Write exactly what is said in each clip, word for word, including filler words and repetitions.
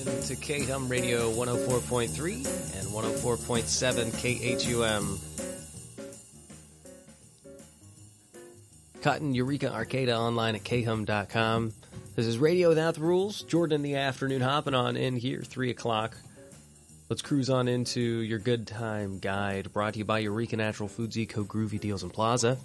to K-Hum Radio one oh four point three and one oh four point seven K H U M. Cotton Eureka Arcada online at K hum dot com. This is Radio Without the Rules. Jordan in the afternoon hopping on in here, three o'clock. Let's cruise on into your good time guide, brought to you by Eureka Natural Foods, Eco Groovy Deals and Plaza.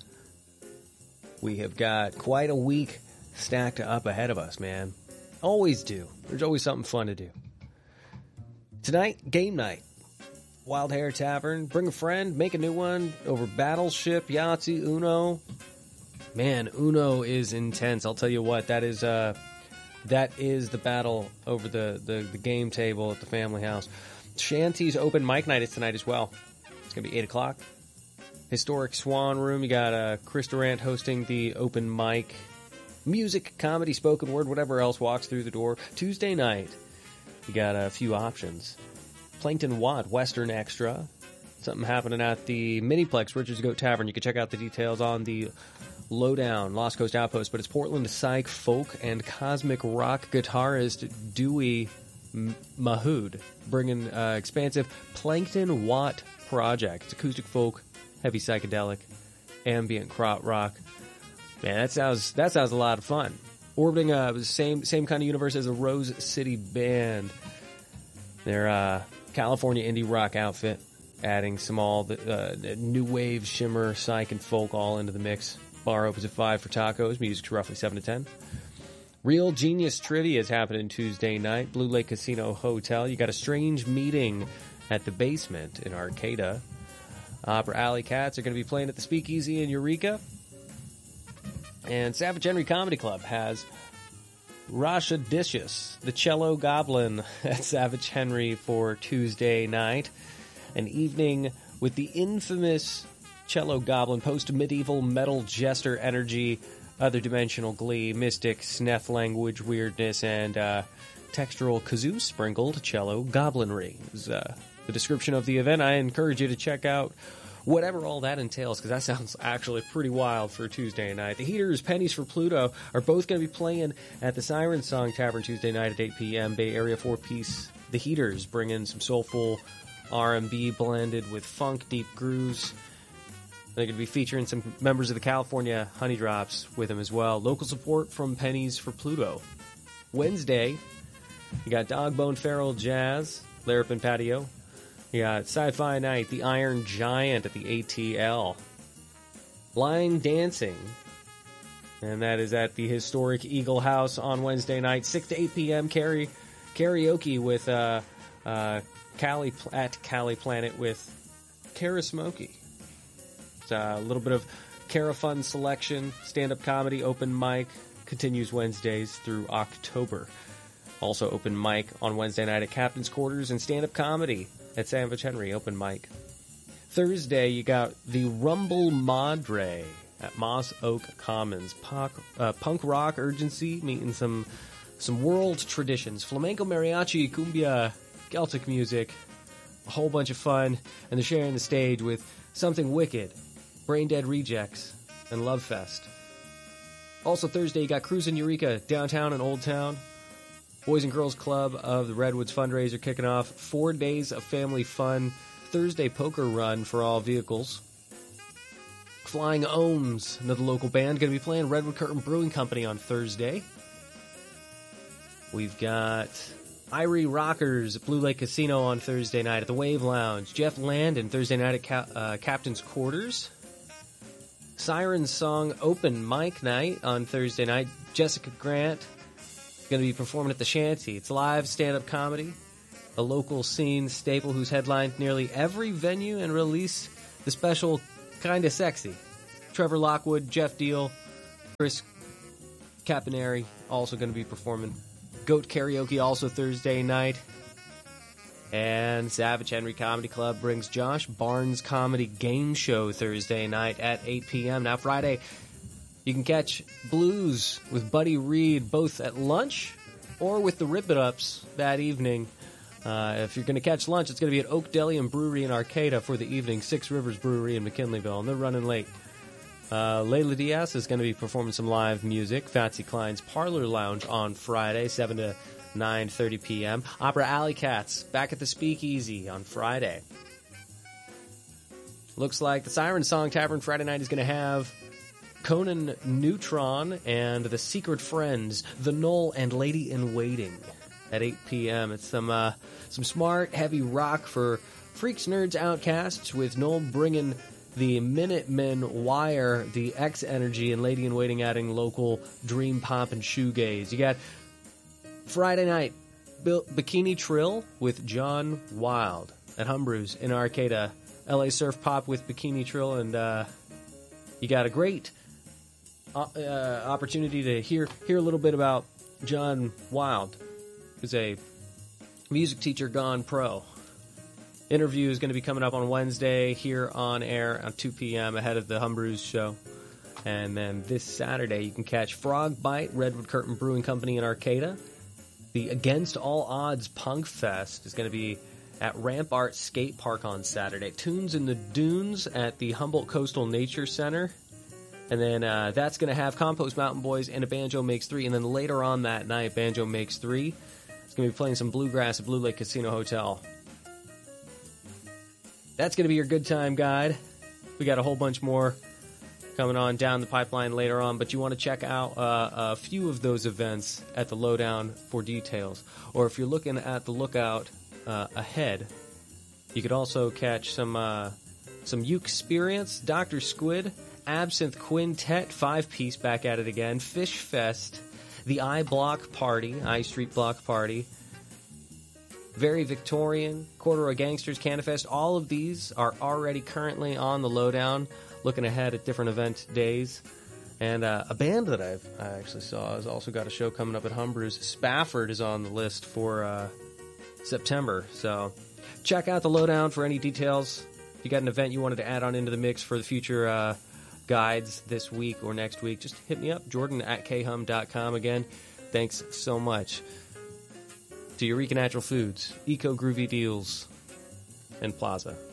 We have got quite a week stacked up ahead of us, man. Always do. There's always something fun to do. Tonight, game night. Wild Hare Tavern. Bring a friend, make a new one over Battleship, Yahtzee, Uno. Man, Uno is intense. I'll tell you what, that is uh, that is the battle over the, the, the game table at the family house. Shanty's open mic night is tonight as well. It's going to be eight o'clock. Historic Swan Room. You got uh, Chris Durant hosting the open mic. Music, comedy, spoken word, whatever else walks through the door. Tuesday night, you got a few options. Plankton Watt, Western Extra. Something happening at the Miniplex, Richard's Goat Tavern. You can check out the details on the Lowdown, Lost Coast Outpost. But it's Portland psych, folk, and cosmic rock guitarist Dewey Mahood bringing uh, expansive Plankton Watt project. It's acoustic folk, heavy psychedelic, ambient krautrock rock. Man, that sounds that sounds a lot of fun. Orbiting uh, the same same kind of universe as the Rose City Band. They're a California indie rock outfit, adding some all the uh, new wave, shimmer, psych, and folk all into the mix. Bar opens at five for tacos. Music's roughly seven to ten. Real Genius Trivia is happening Tuesday night. Blue Lake Casino Hotel. You got a strange meeting at the basement in Arcata. Opera Alley Cats are going to be playing at the Speakeasy in Eureka. And Savage Henry Comedy Club has Rasha Dishes, the Cello Goblin, at Savage Henry for Tuesday night. An evening with the infamous Cello Goblin, post-medieval metal jester energy, other dimensional glee, mystic, sneth language, weirdness, and uh, textural kazoo sprinkled cello goblinry. Is uh, the description of the event. I encourage you to check out whatever all that entails, because that sounds actually pretty wild for Tuesday night. The Heaters, Pennies for Pluto, are both going to be playing at the Siren Song Tavern Tuesday night at eight p.m. Bay Area four-piece. The Heaters bring in some soulful R and B blended with funk, deep grooves. They're going to be featuring some members of the California Honey Drops with them as well. Local support from Pennies for Pluto. Wednesday, you got Dogbone Feral Jazz, Larapin Patio. You got Sci-Fi Night, the Iron Giant at the A T L. Line Dancing, and that is at the historic Eagle House on Wednesday night, six to eight p.m. Karaoke, karaoke with uh, uh, Cali at Cali Planet with Kara Smokey. It's a little bit of Kara Fun selection, stand-up comedy, open mic, continues Wednesdays through October. Also open mic on Wednesday night at Captain's Quarters and stand-up comedy at Savage Henry, open mic. Thursday, you got the Rumble Madre at Moss Oak Commons. Punk, uh, punk rock urgency, meeting some some world traditions. Flamenco, mariachi, cumbia, Celtic music, a whole bunch of fun. And they're sharing the stage with Something Wicked, Brain Dead Rejects, and Love Fest. Also Thursday, you got Cruisin' Eureka, downtown and Old Town. Boys and Girls Club of the Redwoods fundraiser kicking off. Four days of family fun. Thursday poker run for all vehicles. Flying Ohms, another local band, going to be playing Redwood Curtain Brewing Company on Thursday. We've got Irie Rockers at Blue Lake Casino on Thursday night at the Wave Lounge. Jeff Landon Thursday night at Ca- uh, Captain's Quarters. Siren Song Open Mic Night on Thursday night. Jessica Grant going to be performing at the Shanty. It's live stand-up comedy. A local scene staple who's headlined nearly every venue and released the special Kinda Sexy. Trevor Lockwood, Jeff Deal, Chris Caponeri also going to be performing. Goat Karaoke also Thursday night. And Savage Henry Comedy Club brings Josh Barnes Comedy Game Show Thursday night at eight p.m. Now Friday, you can catch Blues with Buddy Reed both at lunch or with the Rip It Ups that evening. Uh, if you're going to catch lunch, it's going to be at Oak Deli and Brewery in Arcata for the evening, Six Rivers Brewery in McKinleyville, and they're running late. Uh, Layla Diaz is going to be performing some live music. Fatsy Klein's Parlor Lounge on Friday, seven to nine thirty p.m. Opera Alley Cats back at the Speakeasy on Friday. Looks like the Siren Song Tavern Friday night is going to have Conan Neutron and the Secret Friends, The Knoll and Lady in Waiting at eight p.m. It's some uh, some smart, heavy rock for freaks, nerds, outcasts, with Knoll bringing the Minutemen wire, the X Energy, and Lady in Waiting adding local dream pop and shoegaze. You got Friday night, Bil- Bikini Trill with John Wild at Humbrew's in Arcata. L A Surf Pop with Bikini Trill, and uh, you got a great uh, uh, opportunity to hear hear a little bit about John Wild, who's a music teacher gone pro. Interview is going to be coming up on Wednesday here on air at two p.m. ahead of the Humbrew's show. And then this Saturday, you can catch Frog Bite, Redwood Curtain Brewing Company in Arcata. The Against All Odds Punk Fest is going to be at Rampart Skate Park on Saturday. Tunes in the Dunes at the Humboldt Coastal Nature Center. And then uh, that's going to have Compost Mountain Boys and a Banjo Makes Three. And then later on that night, Banjo Makes Three is going to be playing some bluegrass at Blue Lake Casino Hotel. That's going to be your good time guide. We got a whole bunch more coming on down the pipeline later on, but you want to check out uh, a few of those events at the Lowdown for details. Or if you're looking at the lookout uh, ahead, you could also catch some uh, some Uke Experience, Doctor Squid, Absinthe Quintet, five-piece back at it again, Fish Fest, the I Block Party, I Street Block Party, Very Victorian, Corduroy Gangsters, Canifest. All of these are already currently on the Lowdown, looking ahead at different event days. And uh, a band that I've I actually saw has also got a show coming up at Humbrew's. Spafford is on the list for uh, September. So check out the Lowdown for any details. If you got an event you wanted to add on into the mix for the future uh, guides this week or next week, just hit me up, Jordan at k hum dot com. Again, thanks so much to Eureka Natural Foods, Eco Groovy Deals, and Plaza.